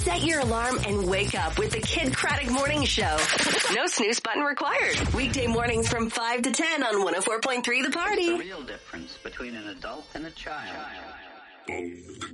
Set your alarm and wake up with the Kid Craddock Morning Show. No snooze button required. Weekday mornings from 5 to 10 on 104.3 The Party. The real difference between an adult and a child.